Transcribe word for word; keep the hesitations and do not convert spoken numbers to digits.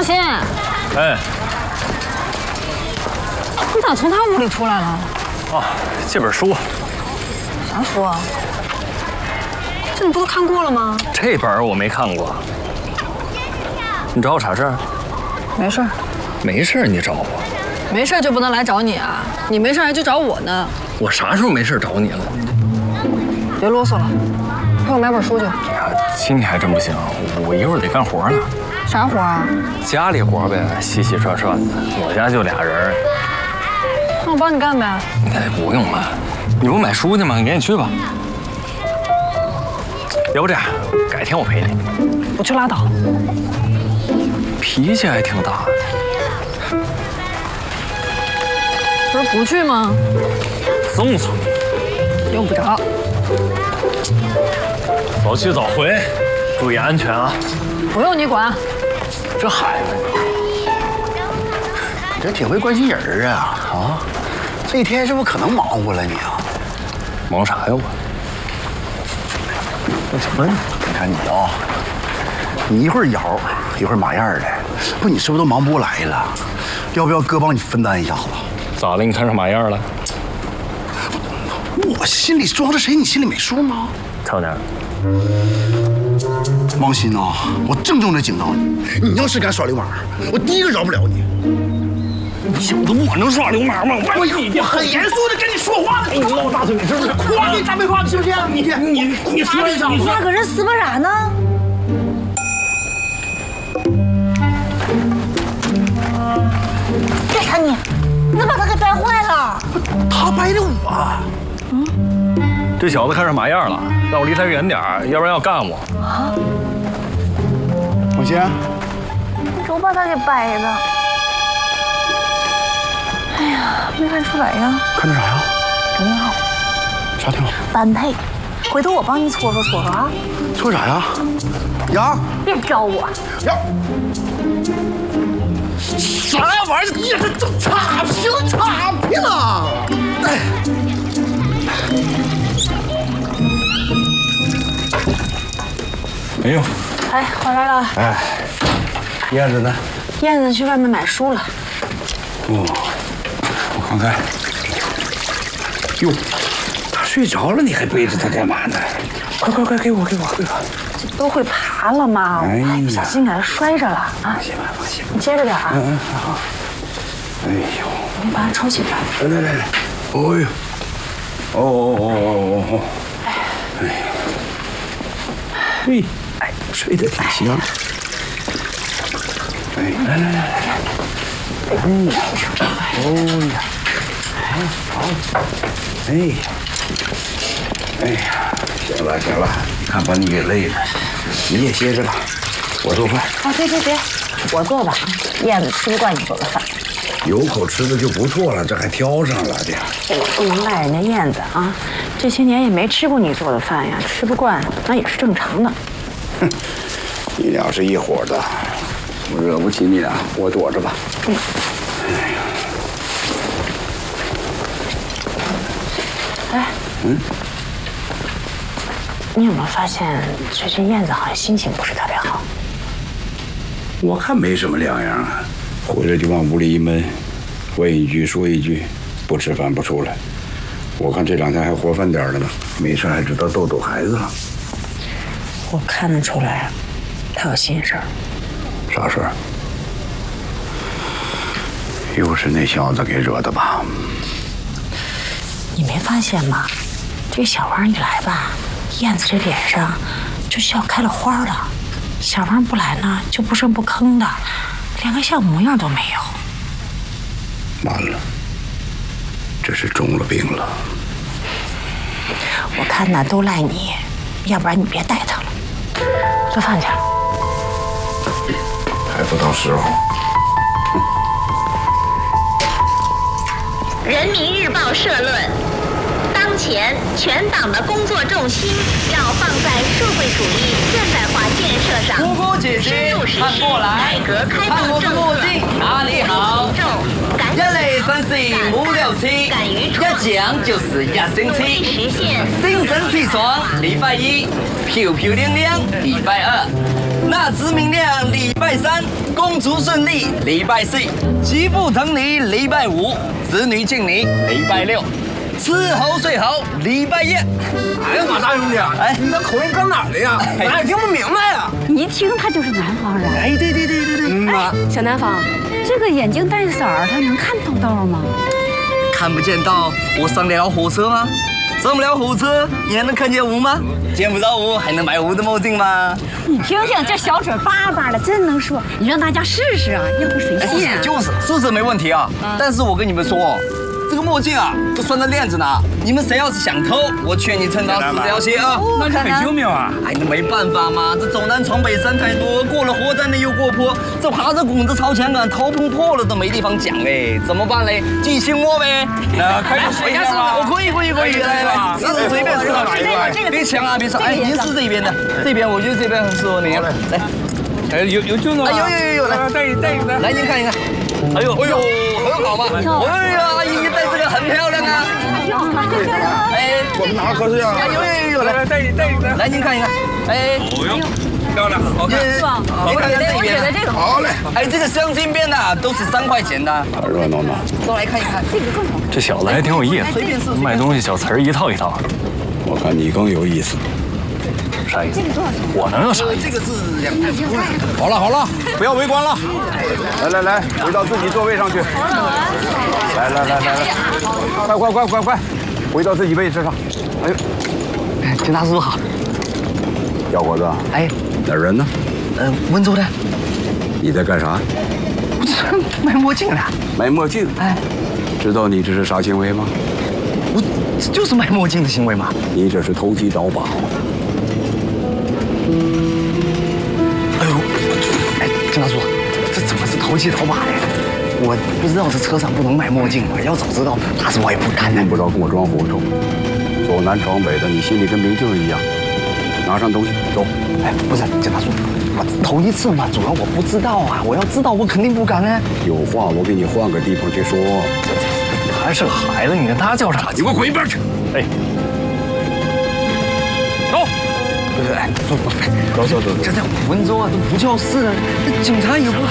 鑫， 哎， 你咋从他屋里出来了？ 啊，借本书。 啥书啊？这你不都看过了吗？ 这本我没看过。你找我啥事儿？ 没事儿。 没事儿，你找我？ 没事儿就不能来找你啊？你没事还就找我呢？ 我啥时候没事找你了？ 别啰嗦了，陪我买本书去。 哎呀，今天还真不行，我一会儿得干活呢。 啥活啊？ 家里活呗，洗洗涮涮的。我家就俩人。 那我帮你干呗。 哎，不用了，你不买书去吗？你赶紧去吧。要不这样，改天我陪你。 不去拉倒。 脾气还挺大的。 不是不去吗？ 送送。 用不着。 早去早回，注意安全啊。 不用你管。 这孩子， 你这挺会关心人啊啊！这一天是不是可能忙活了你啊？ 忙啥呀我？那什么？ 你看你啊，你一会儿摇，一会儿马样的，不，你是不是都忙不过来了？要不要哥帮你分担一下子？ 咋了？你看上马样了？ 我心里装着谁？你心里没数吗？ 瞧点。 王鑫啊，我郑重的警告你，你要是敢耍流氓，我第一个饶不了你。 你小子，我能耍流氓吗？ 我我很严肃的跟你说话呢，你闹大嘴是不是？夸你大没夸你行不行？你你你说一声， 你俩搁这撕巴啥呢？别看你，你咋把他给掰坏了？ 他掰的我。 嗯。这小子看上马样了，让我离他远点儿，要不然要干我。啊！ 王鑫， 你瞅把他给掰的。哎呀，没看出来呀。 看着啥呀？ 挺好。 啥挺好？ 般配。回头我帮你搓搓搓搓啊。 搓啥呀？呀！ 别招我。 呀！啥玩意儿？你这这差评差评了！哎。 哎呦！ 哎，回来了。 哎，燕子呢？ 燕子去外面买书了。 哦，我看看。哟，他睡着了，你还背着他干嘛呢？快快快，给我给我给我！ 这都会爬了吗？哎呀，小心给他摔着了啊！ 放心吧，放心吧。 你接着点啊。 嗯嗯，好。哎呦， 你把它抽起来。 来来来来，哦呦，哦哦哦哦哦哦，哎呀，嘿。哎，睡得挺香。哎，来来来来，哎呀，哦呀，哎，好，哎呀，哎呀，行了行了，看把你给累了，你也歇着吧，我做饭。 啊，别别别，我做吧，燕子吃不惯你做的饭。 有口吃的就不错了，这还挑上了的。 不能赖人家燕子啊，这些年也没吃过你做的饭呀，吃不惯那也是正常的。 哼，你俩是一伙的，我惹不起你俩，我躲着吧。嗯。哎呀。 哎。嗯。你有没有发现最近燕子好像心情不是特别好？ 我看没什么两样啊，回来就往屋里一闷，问一句说一句，不吃饭不出来。我看这两天还活泛点了呢，没事还知道逗逗孩子了。 我看得出来，他有心事儿。 啥事儿？又是那小子给惹的吧？ 你没发现吗？这小王一来吧，燕子这脸上就笑开了花了。小王不来呢，就不声不吭的，连个像模样都没有。 完了，这是中了病了。 我看呢，都赖你，要不然你别带他了。做饭去。 还不到时候。 人民日报社论：当前全党的工作重心要放在社会主义现代化建设上， 姑姑姐姐看过来，看我的墨镜哪里好？一嚟三四五六七，一讲就是一星期，精神气爽。礼拜一漂漂亮亮，礼拜二那知明亮，礼拜三公主顺利，礼拜四；媳妇疼你，礼拜五；子女敬你，礼拜六；吃好睡好，礼拜一。 哎呀妈，大兄弟，哎，你这口音搁哪儿的呀？俺也听不明白呀。 一听他就是南方人。 哎，对对对对对。 嗯啊，小南方，这个眼镜戴色儿，他能看透道吗？ 看不见道，我上得了火车吗？上不了火车，你还能看见我吗？见不着我，还能买我的墨镜吗？ 你听听，这小嘴巴巴的，真能说。你让大家试试啊，要不谁信啊？ 就是试试没问题啊，但是我跟你们说，这个墨镜啊，都拴着链子呢。你们谁要是想偷，我劝你趁早死掉些啊！ 那是很救命啊！ 哎，那没办法嘛，这走南闯北山太多，过了火站的又过坡，这爬着拱子朝前杆，头碰破了都没地方讲哎，怎么办嘞？记清我呗。 那可以试一下吗？ 我可以可以可以，来来，试试随便试试。别抢啊别抢！哎，您是这边的，这边我觉得这边很适合你。来， 哎，有有救吗？ 哎有有有有，来戴一戴一戴。 来您看一看。哎呦哎呦，很好嘛！哎呀，阿姨你戴这个很漂亮啊！哎， 我们哪合适呀？ 哎呦呦呦，来戴一戴一戴。 来您看一看，哎， 哦哟，漂亮，好看。 您看看这边， 这个好嘞。 哎，这个镶金边的都是三块钱的， 热闹闹。 都来看一看。这个更好。 这小子还挺有意思，卖东西小词儿一套一套。 我看你更有意思。 啥意思？我能有啥意思？ 这个是两块钱。 好了好了，不要围观了。来来来，回到自己座位上去。来来来来来，快快快快快，回到自己位置上。哎呦， 警察叔叔好。 小伙子， 哎， 哪人呢？ 呃，温州的。 你在干啥？ 我卖墨镜的。 卖墨镜？ 哎， 知道你这是啥行为吗？ 我这就是卖墨镜的行为嘛。 你这是投机倒把。 哎呦，哎，警察叔，这怎么是投机倒把呀？我不知道这车上不能卖墨镜嘛，要早知道，打死我也不干呢。 用不着跟我装糊涂，走南闯北的，你心里跟明镜一样。拿上东西，走。 哎，不是，警察叔，我头一次嘛，主要我不知道啊，我要知道我肯定不敢呢。 有话我给你换个地方去说。 还是个孩子，你跟他较啥劲？ 你给我滚一边去！ 哎，走。 对对，走走走走，这在温州啊都不叫事了，警察也不。